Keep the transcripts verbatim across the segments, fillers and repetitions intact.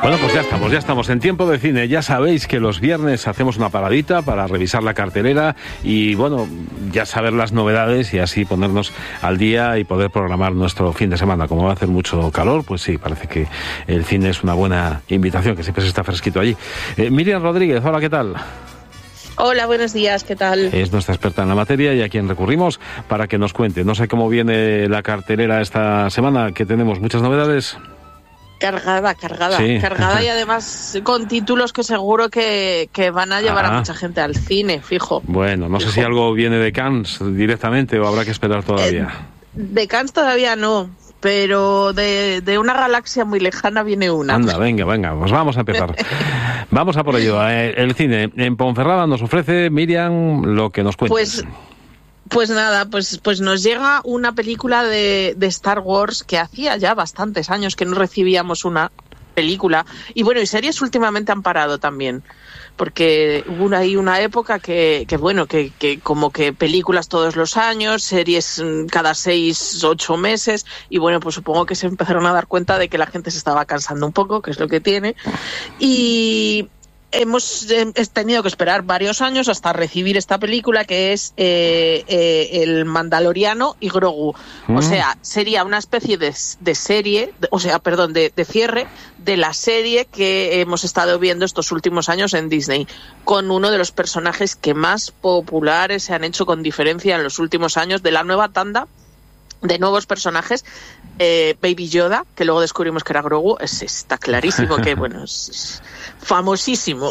Bueno, pues ya estamos, ya estamos en Tiempo de Cine. Ya sabéis que los viernes hacemos una paradita para revisar la cartelera y, bueno, ya saber las novedades y así ponernos al día y poder programar nuestro fin de semana. Como va a hacer mucho calor, pues sí, parece que el cine es una buena invitación, que siempre se está fresquito allí. Eh, Miriam Rodríguez, hola, ¿qué tal? Hola, buenos días, ¿qué tal? Es nuestra experta en la materia y a quien recurrimos para que nos cuente. No sé cómo viene la cartelera esta semana, que tenemos muchas novedades. Cargada, cargada, sí. cargada y además con títulos que seguro que, que van a llevar ah. a mucha gente al cine, fijo. Bueno, no fijo. sé si algo viene de Cannes directamente o habrá que esperar todavía. Eh, de Cannes todavía no, pero de, de una galaxia muy lejana viene una. Anda, venga, venga, pues vamos a empezar. Vamos a por ello. El cine en Ponferrada nos ofrece, Miriam, lo que nos cuenta. Pues... Pues nada, pues, pues nos llega una película de, de Star Wars que hacía ya bastantes años que no recibíamos una película. Y bueno, y series últimamente han parado también, porque hubo ahí una época que, que bueno, que, que como que películas todos los años, series cada seis, ocho meses, y bueno, pues supongo que se empezaron a dar cuenta de que la gente se estaba cansando un poco, que es lo que tiene. Y... hemos eh, tenido que esperar varios años hasta recibir esta película, que es eh, eh, El Mandaloriano y Grogu. Mm. O sea, sería una especie de, de serie, de, o sea, perdón, de, de cierre de la serie que hemos estado viendo estos últimos años en Disney, con uno de los personajes que más populares se han hecho con diferencia en los últimos años de la nueva tanda de nuevos personajes. eh, Baby Yoda, que luego descubrimos que era Grogu, es, está clarísimo que, bueno, es, es famosísimo.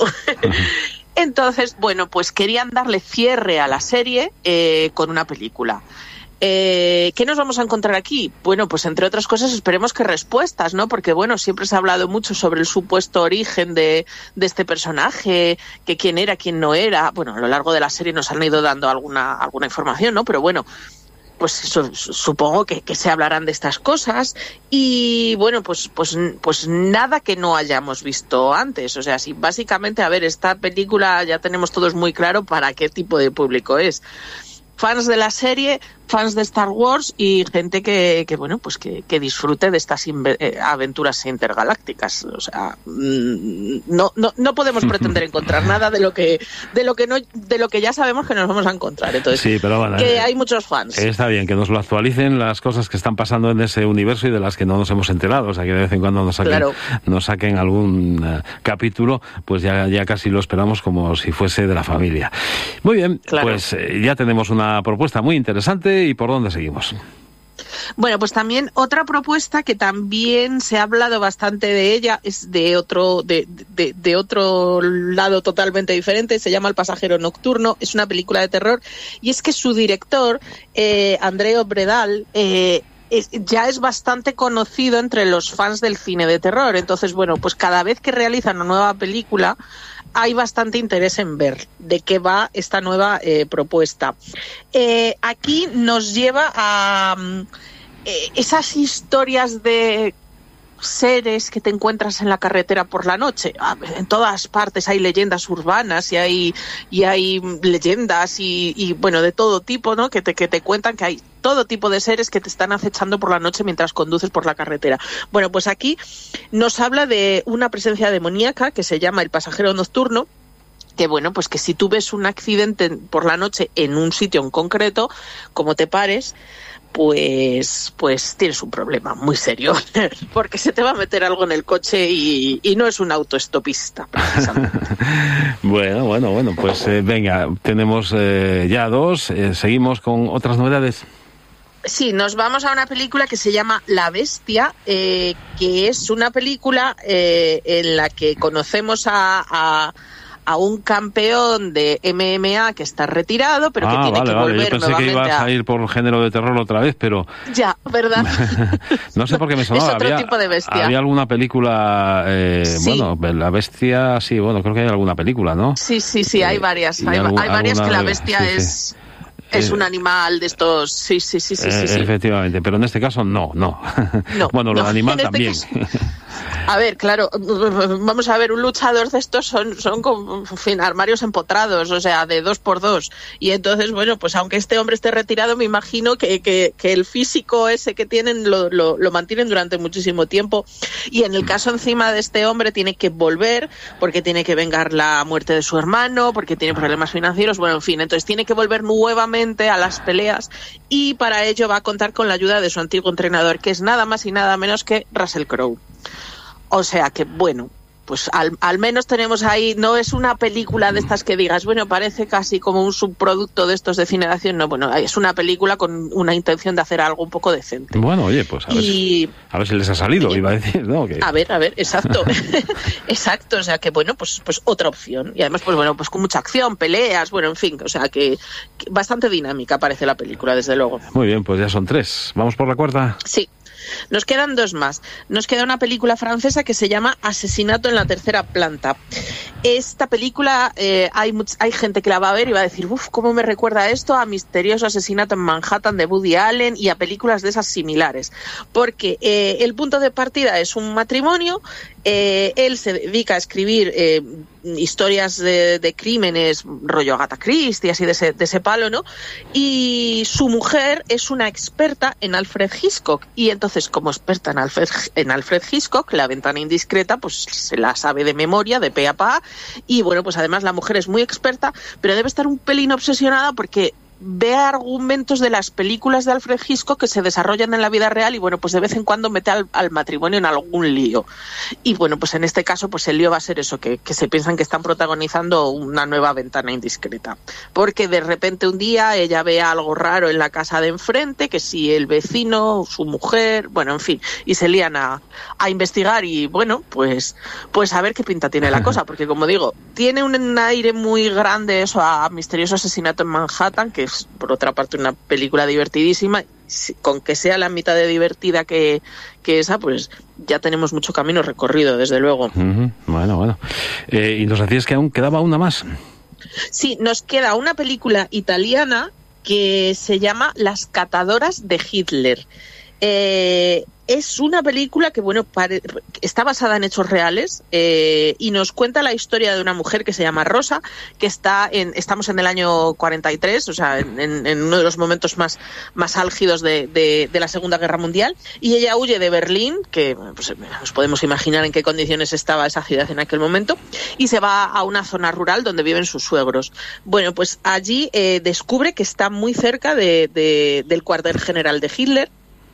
Entonces, bueno, pues querían darle cierre a la serie eh, con una película. Eh, ¿Qué nos vamos a encontrar aquí? Bueno, pues entre otras cosas esperemos que respuestas, ¿no? Porque, bueno, siempre se ha hablado mucho sobre el supuesto origen de, de este personaje, que quién era, quién no era. Bueno, a lo largo de la serie nos han ido dando alguna, alguna información, ¿no? Pero bueno, pues eso, supongo que, que se hablarán de estas cosas y bueno, pues, pues, pues nada que no hayamos visto antes. O sea, si básicamente, a ver, esta película ya tenemos todos muy claro para qué tipo de público es. Fans de la serie, fans de Star Wars y gente que, que bueno, pues que, que disfrute de estas inve- eh, aventuras intergalácticas. O sea, mmm, no, no, no podemos pretender encontrar nada de lo que, de lo que no, de lo que ya sabemos que nos vamos a encontrar. Entonces, sí, pero bueno, que eh, hay muchos fans. Está bien que nos lo actualicen las cosas que están pasando en ese universo y de las que no nos hemos enterado. O sea, que de vez en cuando nos saquen, claro. nos saquen algún uh, capítulo, pues ya, ya casi lo esperamos como si fuese de la familia. Muy bien, claro. pues eh, ya tenemos una propuesta muy interesante. ¿Y por dónde seguimos? Bueno, pues también otra propuesta que también se ha hablado bastante de ella, es de otro de, de, de otro lado totalmente diferente, se llama El pasajero nocturno, es una película de terror, y es que su director, eh, Andreu Bredal, eh, Es, ya es bastante conocido entre los fans del cine de terror. Entonces, bueno, pues cada vez que realizan una nueva película hay bastante interés en ver de qué va esta nueva eh, propuesta. Eh, aquí nos lleva a eh, esas historias de seres que te encuentras en la carretera por la noche. En todas partes hay leyendas urbanas y hay y hay leyendas y, y bueno, de todo tipo, ¿no? Que te que te cuentan que hay todo tipo de seres que te están acechando por la noche mientras conduces por la carretera. Bueno, pues aquí nos habla de una presencia demoníaca que se llama El pasajero nocturno, que bueno, pues que si tú ves un accidente por la noche en un sitio en concreto, como te pares, pues pues tienes un problema muy serio, porque se te va a meter algo en el coche y, y no es un autoestopista, precisamente. bueno, bueno, bueno, pues eh, venga, tenemos eh, ya dos, eh, seguimos con otras novedades. Sí, nos vamos a una película que se llama La Bestia, eh, que es una película eh, en la que conocemos a... a a un campeón de M M A que está retirado, pero que ah, tiene vale, que vale. volver Yo pensé nuevamente que ibas a... a ir por género de terror otra vez, pero... Ya, ¿verdad? No sé por qué me sonaba. Es otro había, tipo de bestia. Había alguna película... Eh, sí. Bueno, La Bestia, sí, bueno, creo que hay alguna película, ¿no? Sí, sí, sí, hay varias. Hay, algún, hay varias que la bestia sí, es... Sí. Es un animal de estos... Sí, sí, sí, sí, eh, sí, sí. Efectivamente, pero en este caso no, no. no bueno, lo no, de animal en este también. Caso... A ver, claro, vamos a ver, un luchador de estos son, son como, en fin, armarios empotrados, o sea, de dos por dos. Y entonces, bueno, pues aunque este hombre esté retirado, me imagino que, que, que el físico ese que tienen lo, lo, lo mantienen durante muchísimo tiempo. Y en el caso encima de este hombre tiene que volver, porque tiene que vengar la muerte de su hermano, porque tiene problemas financieros, bueno, en fin, entonces tiene que volver nuevamente a las peleas y para ello va a contar con la ayuda de su antiguo entrenador, que es nada más y nada menos que Russell Crowe. O sea que, bueno, pues al, al menos tenemos ahí, no es una película de estas que digas, bueno, parece casi como un subproducto de estos de cine de acción, no, bueno, es una película con una intención de hacer algo un poco decente. Bueno, oye, pues a ver, y, si, a ver si les ha salido, y, iba a decir, ¿no? Que... A ver, a ver, exacto, exacto, o sea que, bueno, pues, pues otra opción, y además, pues bueno, pues con mucha acción, peleas, bueno, en fin, o sea que, que bastante dinámica parece la película, desde luego. Muy bien, pues ya son tres, ¿vamos por la cuarta? Sí. Nos quedan dos más. Nos queda una película francesa que se llama Asesinato en la tercera planta. Esta película, eh, hay, much- hay gente que la va a ver y va a decir, uff, ¿cómo me recuerda esto a Misterioso Asesinato en Manhattan de Woody Allen y a películas de esas similares? Porque eh, el punto de partida es un matrimonio, eh, él se dedica a escribir eh, historias de, de crímenes, rollo Agatha Christie, así de ese, de ese palo, ¿no? Y su mujer es una experta en Alfred Hitchcock, y entonces, como experta en Alfred, en Alfred Hitchcock, La ventana indiscreta, pues se la sabe de memoria, de pe a pa, y bueno, pues además la mujer es muy experta, pero debe estar un pelín obsesionada porque ve argumentos de las películas de Alfred Hitchcock que se desarrollan en la vida real y bueno, pues de vez en cuando mete al, al matrimonio en algún lío. Y bueno, pues en este caso, pues el lío va a ser eso, que, que se piensan que están protagonizando una nueva ventana indiscreta. Porque de repente un día ella ve algo raro en la casa de enfrente, que si el vecino, su mujer, bueno, en fin, y se lían a, a investigar y bueno, pues, pues a ver qué pinta tiene la cosa, porque como digo, tiene un aire muy grande eso a Misterioso Asesinato en Manhattan, que es por otra parte una película divertidísima, con que sea la mitad de divertida que, que esa, pues ya tenemos mucho camino recorrido, desde luego. Uh-huh. Bueno, bueno. Eh, y nos decías que aún quedaba una más. Sí, nos queda una película italiana que se llama Las catadoras de Hitler. Eh, es una película que, bueno, pare... está basada en hechos reales eh, y nos cuenta la historia de una mujer que se llama Rosa, que está en, estamos en el año cuarenta y tres, o sea, en, en uno de los momentos más, más álgidos de, de, de la Segunda Guerra Mundial, y ella huye de Berlín, que pues, os podemos imaginar en qué condiciones estaba esa ciudad en aquel momento, y se va a una zona rural donde viven sus suegros. Bueno, pues allí eh, descubre que está muy cerca de, de, del cuartel general de Hitler.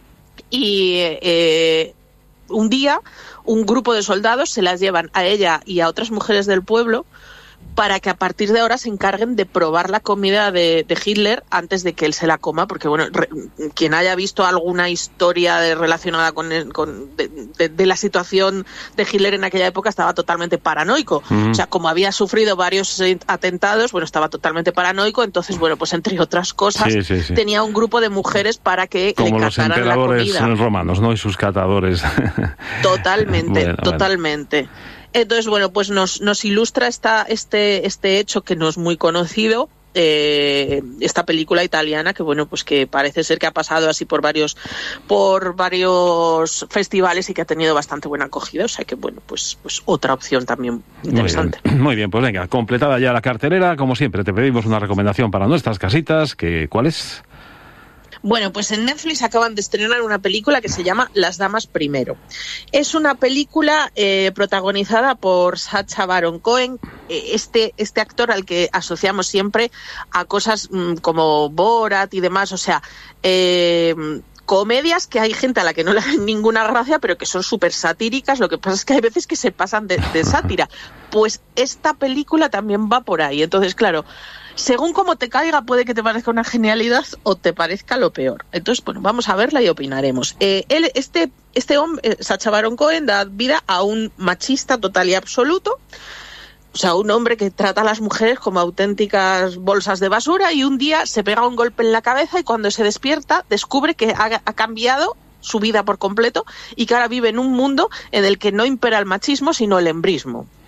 Y eh, un día un grupo de soldados se las llevan a ella y a otras mujeres del pueblo para que a partir de ahora se encarguen de probar la comida de, de Hitler antes de que él se la coma, porque bueno, re, quien haya visto alguna historia de, relacionada con, el, con de, de, de la situación de Hitler en aquella época estaba totalmente paranoico. Mm. O sea, como había sufrido varios atentados, bueno, estaba totalmente paranoico, entonces bueno, pues entre otras cosas sí, sí, sí. tenía un grupo de mujeres para que como le cataran la comida. Como los emperadores romanos, ¿no? Y sus catadores. Totalmente, bueno, totalmente. Bueno. Entonces, bueno, pues nos, nos ilustra esta, este, este hecho que no es muy conocido, eh, esta película italiana que, bueno, pues que parece ser que ha pasado así por varios, por varios festivales y que ha tenido bastante buena acogida, o sea que, bueno, pues, pues otra opción también interesante. Muy bien, muy bien, pues venga, completada ya la cartelera, como siempre, te pedimos una recomendación para nuestras casitas, que, ¿cuál es? Bueno, pues en Netflix acaban de estrenar una película que se llama Las damas primero. Es una película eh, protagonizada por Sacha Baron Cohen, este, este actor al que asociamos siempre a cosas mmm, como Borat y demás, o sea, eh, comedias que hay gente a la que no le dan ninguna gracia, pero que son súper satíricas. Lo que pasa es que hay veces que se pasan de, de sátira. Pues esta película también va por ahí. Entonces, claro, según cómo te caiga, puede que te parezca una genialidad o te parezca lo peor. Entonces, bueno, vamos a verla y opinaremos. Eh, él, este, este hombre, Sacha Baron Cohen, da vida a un machista total y absoluto. O sea, un hombre que trata a las mujeres como auténticas bolsas de basura, y un día se pega un golpe en la cabeza y cuando se despierta descubre que ha, ha cambiado su vida por completo y que ahora vive en un mundo en el que no impera el machismo sino el embrismo.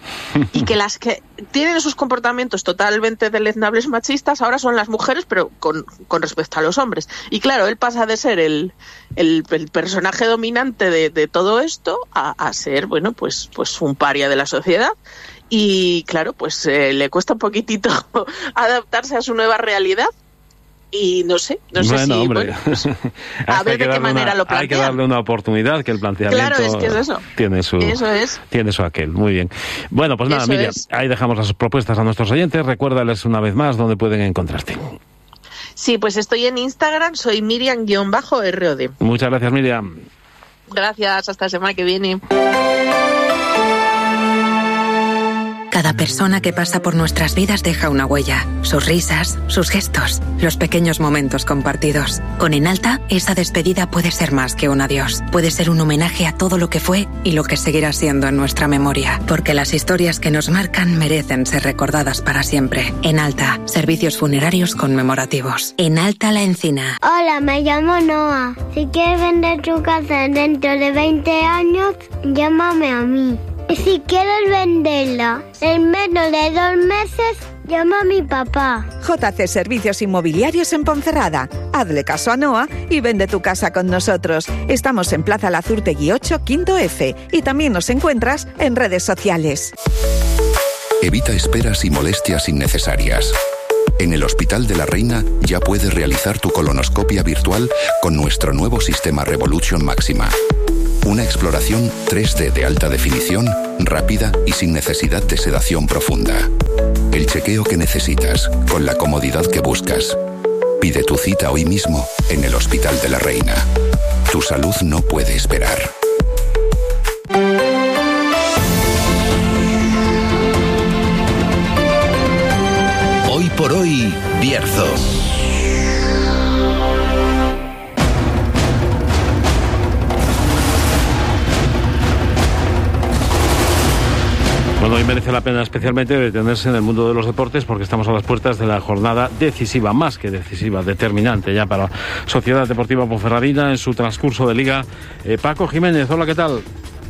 y que las que tienen esos comportamientos totalmente deleznables machistas ahora son las mujeres, pero con, con respecto a los hombres. Y claro, él pasa de ser el, el, el personaje dominante de, de todo esto a, a ser, bueno, pues, pues un paria de la sociedad. Y claro, pues eh, le cuesta un poquitito adaptarse a su nueva realidad. Y no sé, no sé bueno, si... Hombre. Bueno, pues, a ver de qué manera una, lo plantea. Hay que darle una oportunidad, que el planteamiento claro, es que es eso. tiene su eso es. tiene su aquel. Muy bien. Bueno, pues nada, eso Miriam, es. ahí dejamos las propuestas a nuestros oyentes. Recuérdales una vez más dónde pueden encontrarte. Sí, pues estoy en Instagram, soy Miriam-R O D. Muchas gracias, Miriam. Gracias, hasta la semana que viene. Cada persona que pasa por nuestras vidas deja una huella, sus risas, sus gestos, los pequeños momentos compartidos. Con Enalta, esa despedida puede ser más que un adiós. Puede ser un homenaje a todo lo que fue y lo que seguirá siendo en nuestra memoria. Porque las historias que nos marcan merecen ser recordadas para siempre. Enalta, servicios funerarios conmemorativos. Enalta La Encina. Hola, me llamo Noah. Si quieres vender tu casa dentro de veinte años, llámame a mí. Y si quieres venderla en menos de dos meses, llama a mi papá. J C Servicios Inmobiliarios en Ponferrada. Hazle caso a Noah y vende tu casa con nosotros. Estamos en Plaza Lazurtegui ocho, quinto F. Y también nos encuentras en redes sociales. Evita esperas y molestias innecesarias. En el Hospital de la Reina ya puedes realizar tu colonoscopia virtual con nuestro nuevo sistema Revolution Máxima. Una exploración tres D de alta definición, rápida y sin necesidad de sedación profunda. El chequeo que necesitas, con la comodidad que buscas. Pide tu cita hoy mismo en el Hospital de la Reina. Tu salud no puede esperar. Hoy por hoy, Bierzo. Bueno, hoy merece la pena especialmente detenerse en el mundo de los deportes porque estamos a las puertas de la jornada decisiva, más que decisiva, determinante ya para Sociedad Deportiva Ponferradina en su transcurso de liga. Eh, Paco Jiménez, hola, ¿qué tal?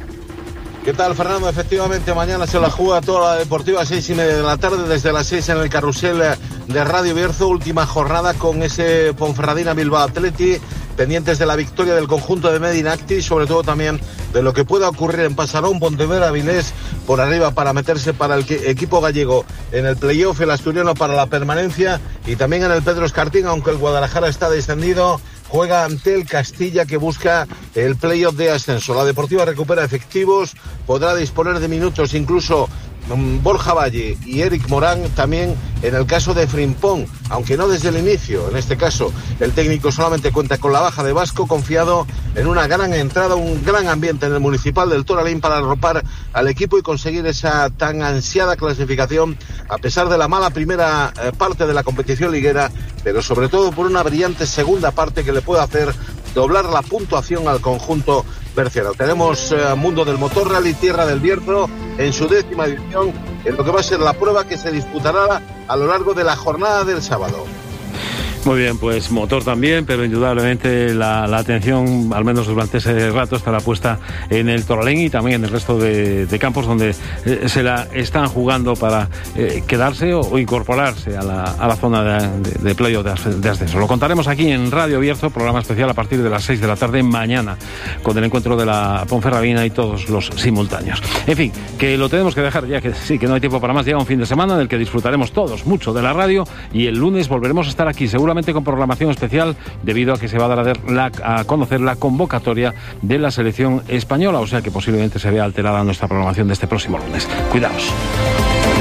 ¿Qué tal, Fernando? Efectivamente, mañana se la juega toda la deportiva a seis y media de la tarde, desde las seis en el carrusel de Radio Bierzo, última jornada con ese Ponferradina Bilbao Athletic, pendientes de la victoria del conjunto de Medinacti, sobre todo también de lo que pueda ocurrir en Pasarón, Pontevedra, Avilés, por arriba para meterse para el equipo gallego en el playoff, el asturiano para la permanencia y también en el Pedro Escartín, aunque el Guadalajara está descendido, juega ante el Castilla que busca el playoff de ascenso. La Deportiva recupera efectivos, podrá disponer de minutos incluso Borja Valle y Eric Morán, también en el caso de Frimpong, aunque no desde el inicio. En este caso el técnico solamente cuenta con la baja de Vasco, confiado en una gran entrada, un gran ambiente en el Municipal del Toralín para arropar al equipo y conseguir esa tan ansiada clasificación, a pesar de la mala primera eh, parte de la competición liguera, pero sobre todo por una brillante segunda parte que le puede hacer doblar la puntuación al conjunto berciano. Tenemos eh, Mundo del Motor Rally Tierra del Bierzo en su décima edición, en lo que va a ser la prueba que se disputará a lo largo de la jornada del sábado. Muy bien, pues motor también, pero indudablemente la, la atención, al menos durante ese rato, estará puesta en el Toralín y también en el resto de, de campos donde eh, se la están jugando para eh, quedarse o, o incorporarse a la, a la zona de, de, de playoff de, de ascenso. Lo contaremos aquí en Radio Bierzo, programa especial a partir de las seis de la tarde mañana, con el encuentro de la Ponferradina y todos los simultáneos. En fin, que lo tenemos que dejar ya, que sí, que no hay tiempo para más. Llega un fin de semana en el que disfrutaremos todos mucho de la radio y el lunes volveremos a estar aquí, seguro con programación especial, debido a que se va a dar la, a conocer la convocatoria de la selección española, o sea que posiblemente se vea alterada nuestra programación de este próximo lunes. Cuidaos.